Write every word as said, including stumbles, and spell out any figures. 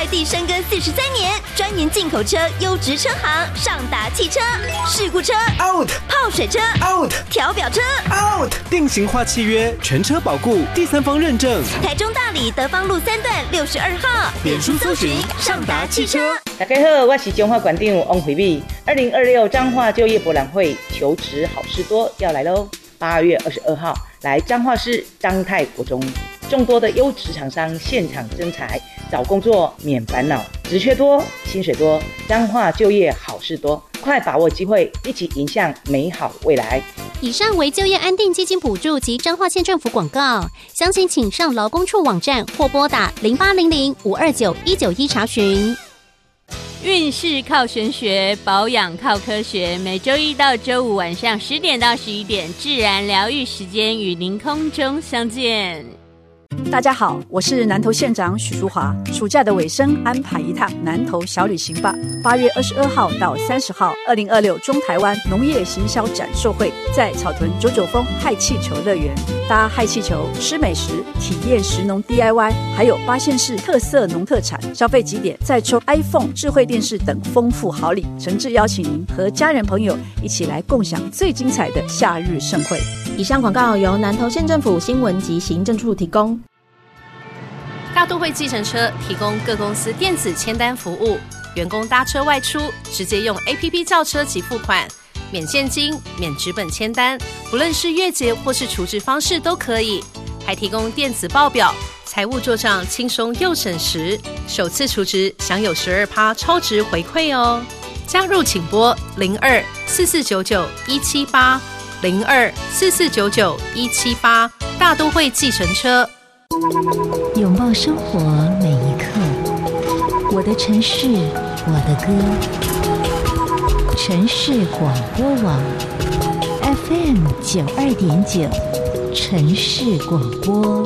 地深耕四十三年，专研进口车优质车行，上达汽车。事故车 out， 泡水车 out， 调表车 out， 定型化契约，全车保固，第三方认证。 台中大里德芳路三段六十二号， 脸书搜寻上达汽车。 大家好，我是彰化馆长王惠美。二零二六彰化就业博览会求职好事多要来喽！八月二十二号来彰化市彰泰国中，众多的优质厂商现场征才，找工作免烦恼，职缺多，薪水多，彰化就业好事多，快把握机会，一起迎向美好未来。 以上为就业安定基金补助及彰化县政府广告，详情请上劳工处网站或拨打零八零零五二九一九一查询。 运势靠玄学，保养靠科学。每周一到周五晚上十点到十一点，自然疗愈时间与您空中相见。 大家好，我是南投县长许淑华。暑假的尾声，安排一趟南投小旅行吧。八月二十二号到三十号，二零二六中台湾农业行销展售会在草屯九九峰氦气球乐园，搭氦气球，吃美食，体验食农 D I Y， 还有八县市特色农特产，消费几点再抽 iPhone、智慧电视等丰富好礼。诚挚邀请您和家人朋友一起来共享最精彩的夏日盛会。 以上广告由南投县政府新闻及行政处提供。 大都会计程车提供各公司电子签单服务，员工搭车外出直接用 A P P 叫车及付款，免现金、免纸本签单，不论是月结或是储值方式都可以，还提供电子报表，财务做账轻松又省时，首次储值享有 百分之十二 超值回馈哦。加入请拨零二四四九九一七八零二四四九九一七八，大都会计程车。 拥抱生活每一刻，我的城市，我的歌。城市广播网 F M 九二点九，城市广播。